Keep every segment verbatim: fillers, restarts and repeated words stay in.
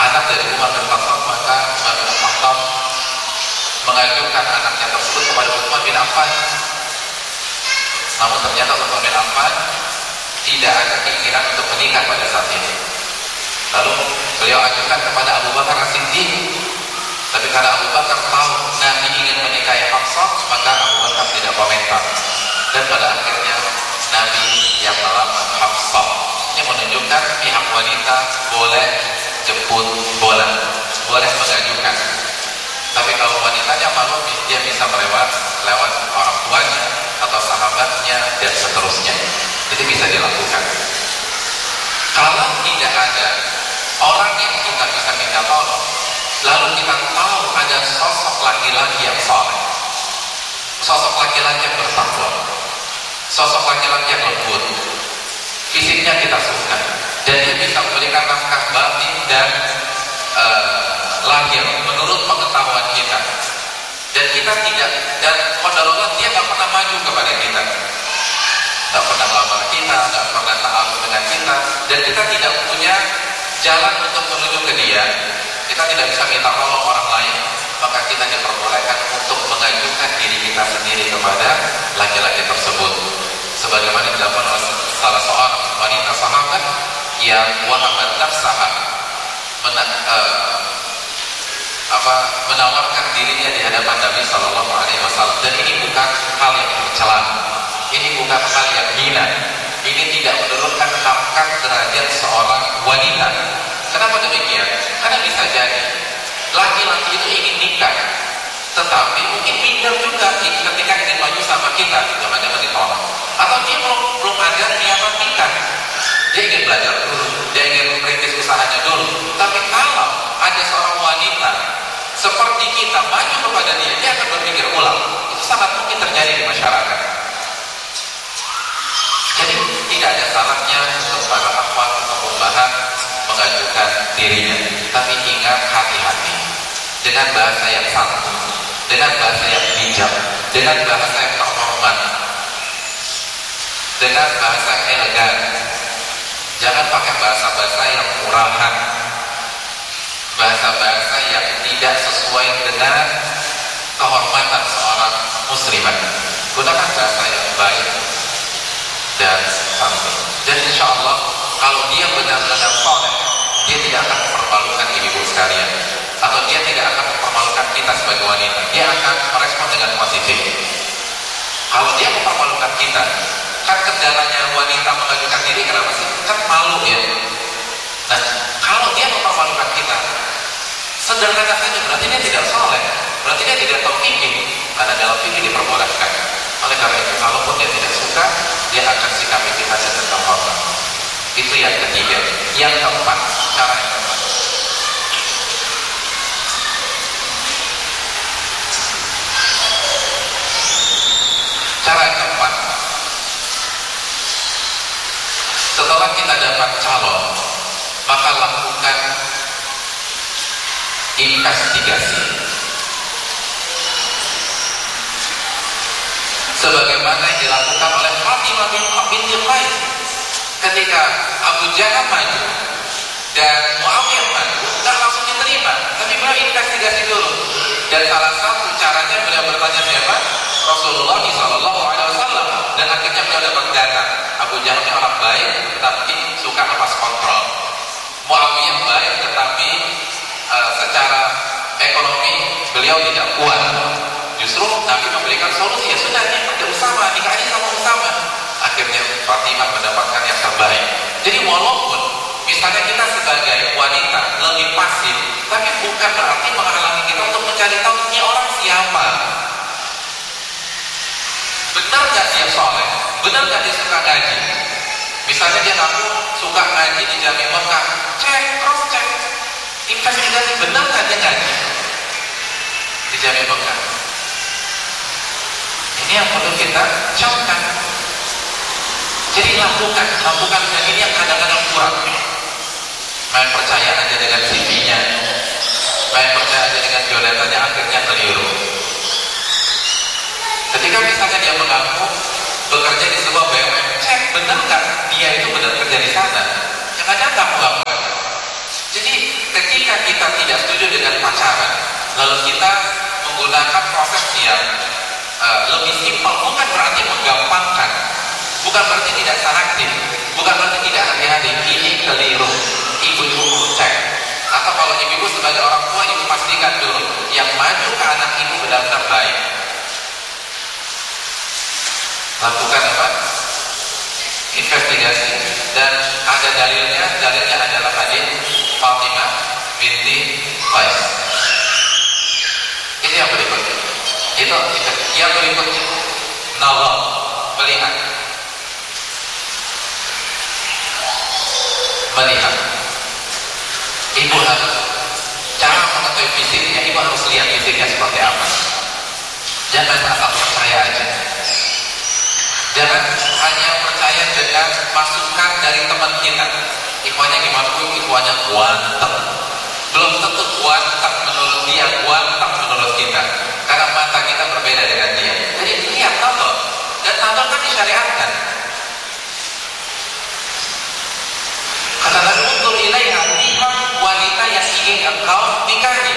anak dari Umar bin Khattab, maka Umar bin Khattab mengajukan anaknya tersebut kepada Utsman bin Affan. Namun ternyata Utsman bin Affan tidak ada keinginan untuk menikah pada saat ini. Lalu beliau ajukan kepada Abu Bakar As-Siddiq. Tapi karena Abu Bakar tahu Nabi ingin menikahi Hafsah, maka Abu Bakar tidak komentar. Dan pada akhirnya Nabi yang melamar Hafsah. Ini menunjukkan pihak wanita boleh jemput bola, boleh mengajukan. Tapi kalau wanitanya malu, dia bisa melewat lewat orang tuanya atau sahabatnya dan seterusnya. Jadi bisa dilakukan. Kalau tidak ada orang yang kita bisa minta tolong, lalu kita tahu ada sosok laki-laki yang saleh, sosok laki-laki yang bertakwa, sosok laki-laki yang lembut, fisiknya kita suka, dan dia bisa memberikan nafkah batin dan uh, lahir menurut pengetahuan kita, dan kita tidak, dan qadarullah dia nggak pernah maju kepada kita, nggak pernah melamar kita, nggak pernah ta'aluk dengan kita, dan kita tidak punya jalan untuk menuju ke dia, kita tidak bisa minta tolong orang lain, maka kita diperbolehkan untuk mengajukan diri kita sendiri kepada laki-laki tersebut. Sebagaimana dilakukan oleh salah seorang wanita sahabat yang wahabat nafsaha, mena, uh, apa, menawarkan dirinya di hadapan Nabi Shallallahu Alaihi Wasallam. Dan ini bukan hal yang tercela, ini bukan hal yang hina, ini tidak menurunkan harkat derajat seorang wanita. Kenapa demikian? Karena bisa jadi laki-laki itu ingin nikah, tetapi mungkin minder juga ketika ingin maju sama kita, jangan-jangan ditolak. Atau dia belum belum ada niatan nikah, dia ingin belajar dulu, dia ingin merintis usahanya dulu. Tapi kalau ada seorang wanita seperti kita maju kepada dia, dia akan berpikir ulang. Itu sangat mungkin terjadi di masyarakat. Jadi tidak ada salahnya untuk para akhwat atau ummahat mengajukan dirinya, tapi ingat, hati-hati dengan bahasa yang santun, dengan bahasa yang bijak, dengan bahasa yang terhormat, dengan bahasa yang elegan. Jangan pakai bahasa-bahasa yang murahan, bahasa-bahasa yang tidak sesuai dengan kehormatan seorang muslimat. Gunakan bahasa yang baik dan santun. Dan insya Allah kalau dia benar-benar soleh, dia tidak akan mempermalukan ibu sekalian, atau dia tidak akan mempermalukan kita sebagai wanita. Dia akan merespon dengan positif. Kalau dia mempermalukan kita, kan kendalanya wanita mengajukan diri kenapa sih? Kan malu ya. Nah, kalau dia mempermalukan kita, sederhana saja, berarti dia tidak soleh, berarti dia tidak tahu fikih. Karena dalam fikih diperbolehkan. Oleh karena itu, kalaupun dia tidak suka, dia akan sikapi kita dengan terhormat. Itu yang ketiga. Yang keempat, cara yang keempat, cara yang keempat, setelah kita dapat calon, maka lakukan investigasi. Sebagaimana yang dilakukan oleh Fatimah binti Qais ketika Abu Jahal maju dan Muawiyah maju, tak langsung diterima, tapi beliau investigasi dulu. Dan salah satu caranya beliau bertanya siapa? Rasulullah shallallahu alaihi wasallam. Dan akhirnya beliau dapat data. Abu Jahal ini orang baik, tetapi suka lepas kontrol. Muawiyah baik, tetapi uh, secara ekonomi beliau tidak kuat. Justru Nabi memberikan solusi, ya sudah nih, ada Usama, nikahi sama Usama. Akhirnya Fatimah mendapatkan yang terbaik. Jadi walaupun misalnya kita sebagai wanita lebih pasif, tapi bukan berarti menghalangi kita untuk mencari tahu ini orang siapa. Benar gak dia soleh? Benar gak dia suka ngaji? Misalnya dia ngaku suka ngaji di Jami Mekah, cek, cross check, investigasi, benar gak dia ngaji di Jami Mekah? Ini yang perlu kita camkan. Jadi lakukan, lakukan. Dan ini yang kadang-kadang kurang. Main percaya aja dengan C V-nya, main percaya aja dengan biodatanya, akhirnya keliru. Ketika misalnya dia mengaku bekerja di sebuah B U M N, cek benar nggak dia itu benar kerja di sana? Yang ada kamu lakukan. Jadi ketika Kalau kita menggunakan proses yang uh, lebih simpel, bukan berarti menggampangkan, bukan berarti tidak selektif, bukan berarti tidak hati-hati. Ini keliru. Ibu-ibu cek, atau kalau ibu-ibu sebagai orang tua, ibu pastikan dulu yang maju ke anak ibu benar-benar baik. Lakukan apa? Investigasi, dan ada dalilnya. Dalilnya adalah hadis Fatimah binti Qais. Itu yang berikutnya. Itu yang berikutnya. Nazar, melihat. Melihat. Ibu harus, cara mengetahui fisiknya, ibu harus lihat fisiknya seperti apa. Jangan asal percaya aja. Jangan hanya percaya dengan masukan dari teman kita. Ikhwannya gimana pun, ikhwannya kuanteng. Belum tentu kuanteng menurut dia, kuanteng menurut kita. Karena mata kita berbeda dengan dia. Jadi lihat nazar. Dan nazar kan disyariatkan. Kata Nabi, undur ilaiha, lihat wanita yang ingin engkau nikahi.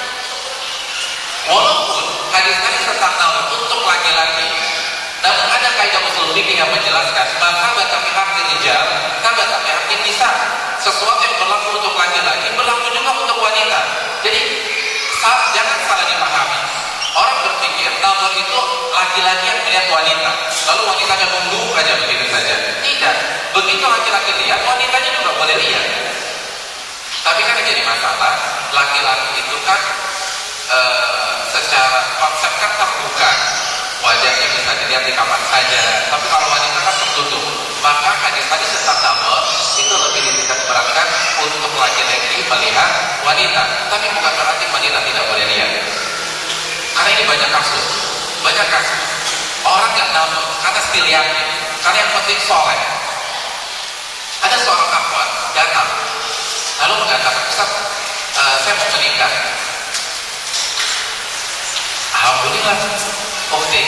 Walaupun hadis-hadis tentang nazar untuk laki-laki, namun ada kaidah usul fikih yang menjelaskan maka tapi hakir rijal, tapi hakir nisa. Sesuatu yang berlaku untuk laki-laki berlaku juga untuk wanita. Jadi jangan salah dipahami. Orang berpikir nazar itu laki-laki yang melihat wanita, lalu wanitanya nunduk aja begitu saja. Tidak. Begitu laki-laki lihat, wanitanya juga boleh lihat. Tapi kan yang jadi masalah, laki-laki itu kan e, secara konsep kan terbuka. Wajahnya bisa dilihat di kamar saja. Tapi kalau wanita kan tertutup. Maka hadis-hadis tentang nazar itu lebih dititik beratkan untuk laki-laki melihat wanita. Tapi bukan berarti wanita tidak boleh lihat. Karena ini banyak kasus. Banyak kasus. Orang yang nazar karena stiliatnya, karena yang penting soleh. Ada seorang akhwat datang lalu mengatakan, Ustaz, uh, saya mau menikah. Alhamdulillah. Oke,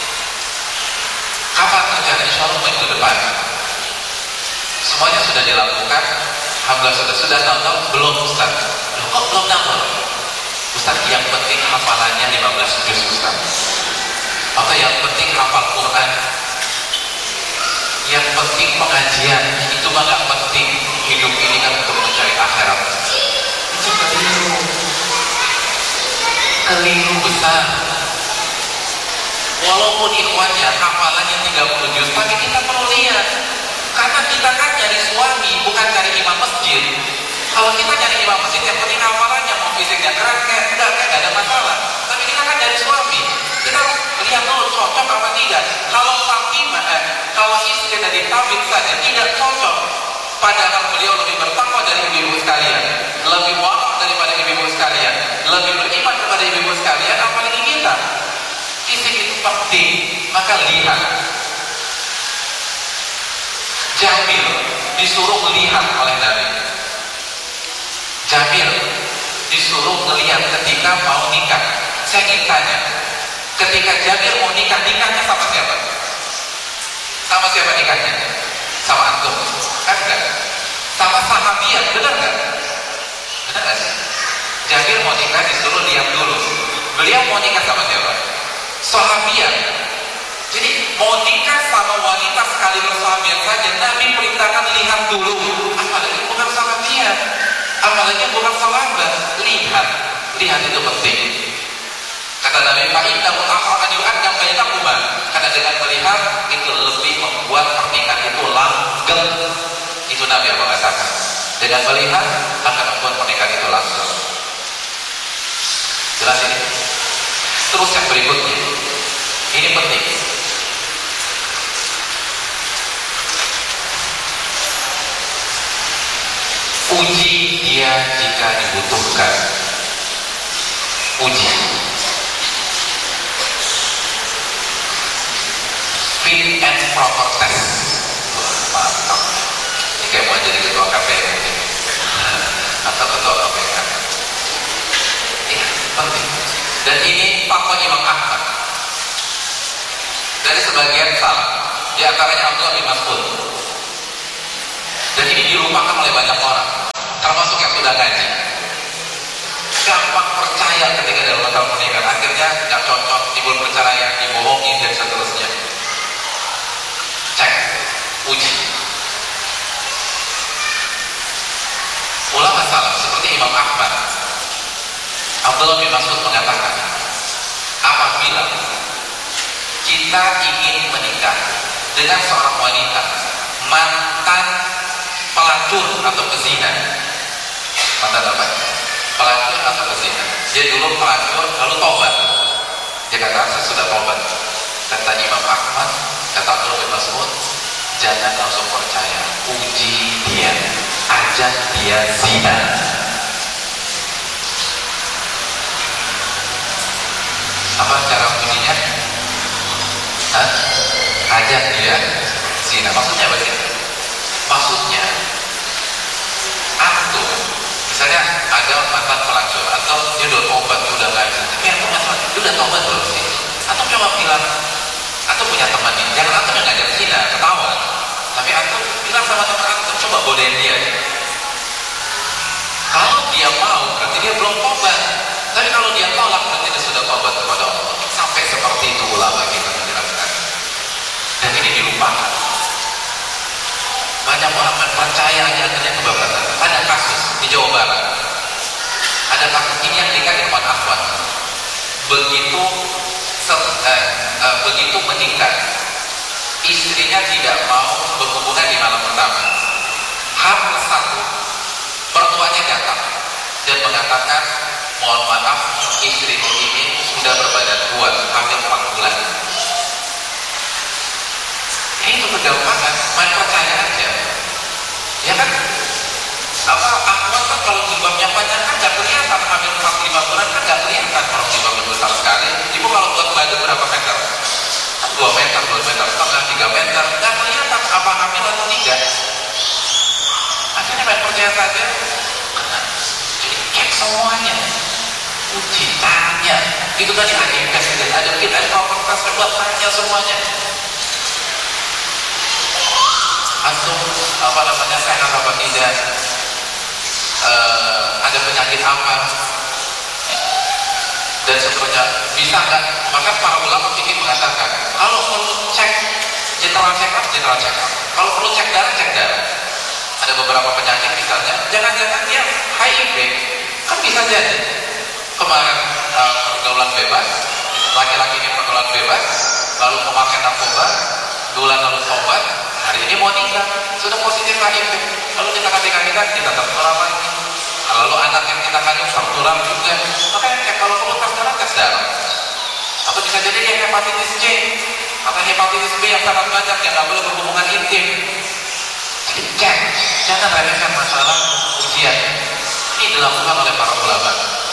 kapan rencana? Insya Allah minggu depan. Semuanya sudah dilakukan. Alhamdulillah sudah sudah nazar belum Ustaz? Loh, kok belum nazar? Ustaz, yang penting hafalannya lima belas juz Ustaz. Atau yang penting hafal Quran. Yang penting pengajian. Itu mah gak penting. Hidup ini kan untuk mencari akhirat. Itu keliru. Keliru besar. Walaupun ikhwannya hafalannya tiga puluh juz, tapi kita perlu lihat. Karena kita kan nyari suami, bukan cari imam masjid. Kalau kita nyari imam masjid, yang penting hafalannya, mau fisiknya keren kayak enggak, kayak enggak ada masalah. Tapi kita kan nyari suami. Kita harus lihat dulu cocok apa tidak. Kalau Fatimah, eh, kalau istri dari tabib saja tidak cocok, padahal beliau lebih bertakwa dari ibu-ibu sekalian, lebih warak daripada ibu-ibu sekalian, lebih beriman kepada ibu-ibu sekalian, apalagi kita. Fisik itu penting, maka lihat. Jabir disuruh melihat oleh Nabi. Jabir disuruh melihat ketika mau nikah. Saya ingin tanya, ketika Jabir mau nikah, nikahnya sama siapa? Sama siapa nikahnya? Sama antum? Kan enggak? Sama sahabiat, benar enggak? Benar enggak sih? Jabir mau nikah disuruh lihat dulu. Beliau mau nikah sama siapa? Sahabiat. Jadi mau nikah sama wanita sekali bersahabiat saja, Nabi perintahkan lihat dulu. Apalagi bukan sahabiat, apalagi bukan sahabat. Lihat, lihat itu penting. Kata Nabi, fa'innahu ahra an yu'addam bainakuma. Karena dengan melihat itu lebih membuat pernikahan itu langgeng. Itu Nabi yang mengatakan. Dengan melihat akan membuat pernikahan itu langgeng. Jelas ini? Terus yang berikutnya, ini penting. Uji dia jika dibutuhkan. Uji. Fit and proper test. Mantap. Ini kayak mau jadi ketua K P M atau ketua K P K. Ini penting. Dan ini fatwa Imam Ahmad dari sebagian salaf, di antaranya Abdullah bin Mas'ud. Dan ini dilupakan oleh banyak orang, termasuk yang sudah ngaji. Gampang percaya ketika Abdullah bin Mas'ud mengatakan, apabila kita ingin menikah dengan seorang wanita mantan pelacur atau pezina, mantan apa? Pelacur atau pezina. Dia dulu pelacur lalu tobat. Dia kata saya sudah tobat. Kata Imam Ahmad, kata Abdullah bin Mas'ud, jangan langsung percaya, uji dia, ajak dia zina. Apa cara ujinya? Hah? Ajak dia zina. Maksudnya apa sih? Maksudnya antum misalnya ada mantan pelacur atau dia udah tobat, dia udah nggak zina, tapi antum masalah dia udah tobat belum sih? Antum coba bilang, antum punya teman ini, jangan antum yang ngajak zina, ketawa, tapi antum bilang sama teman antum, coba bolehin dia. Kalau dia mau, berarti dia belum tobat. Tapi kalau dia tolak, berarti dia sudah tobat kepada Allah. Sampai seperti itu ulama kita menjelaskan. Dan ini dilupakan. Banyak orang yang percaya akhirnya kebablasan. Ada kasus di Jawa Barat. Ada kasus ini yang nikah di depan akhwat. Begitu eh, eh, begitu menikah, istrinya tidak mau berhubungan di malam pertama. H plus satu, mertuanya datang dan mengatakan, mohon maaf, istrimu ini sudah berbadan kuat, hampir empat bulan. Ini itu kegampangan, main percaya aja. Ya kan? Apa akhwat kan kalau jilbabnya panjang kan nggak kelihatan, hamil empat lima bulan kan nggak kelihatan, kalau jilbabnya besar sekali. Ibu kalau buat baju berapa meter? dua meter, dua meter setengah, tiga meter, nggak kelihatan apa hamil atau tidak. Akhirnya main percaya saja. Jadi cek semuanya, uji, tanya. Itu tadi ada investigasi, ada kita ada propertas, buat tanya semuanya. Antum apa namanya sehat apa tidak, uh, ada penyakit apa dan seterusnya, bisa nggak? Maka para ulama fikih mengatakan kalau perlu cek general check up, general check up. Kalau perlu cek darah, cek darah. Ada beberapa penyakit misalnya, jangan-jangan dia H I V, kan bisa jadi kemarin uh, pergaulan bebas, laki-laki ini pergaulan bebas, lalu memakai narkoba, bulan lalu tobat, hari ini mau nikah, sudah positif H I V, lalu kita kasih nikah, kita tertular lagi, lalu anak yang kita kandung tertular juga. Makanya kayak kalau perlu tes darah, tes darah. Atau bisa jadi dia hepatitis C atau hepatitis B yang sangat banyak yang nggak boleh berhubungan intim. Jadi cek, jangan remehkan masalah ujian. Ini dilakukan oleh para ulama.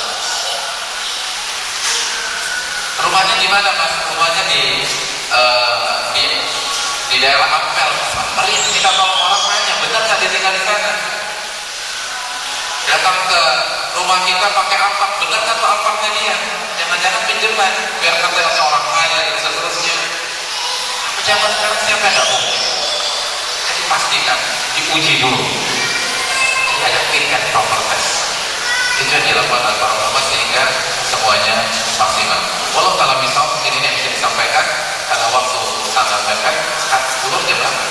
Rumahnya di mana mas? Rumahnya di uh, di di daerah Ampel. Mari kita tolong orang nanya, benar nggak dia tinggal di sana? Datang ke rumah kita pakai alfak, benar nggak tuh alfaknya dia? Jangan-jangan pinjaman, biar katanya orang kaya dan seterusnya. Zaman sekarang siapa yang nggak mungkin? Jadi pastikan, diuji dulu. Jadi ada fit and proper test. Itu yang dilakukan oleh para ulama sehingga semuanya maksimal. Walau kalau misal mungkin ini yang bisa disampaikan karena waktu sangat mepet. Ulur jam berapa?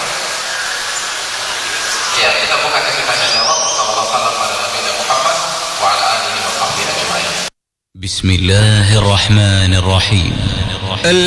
Ya, kita buka sesi tanya jawab. Sallallahu alaihi wasallam ala Nabi Muhammad wa ala alihi wa sahbihi ajma'in. Bismillahirrahmanirrahim.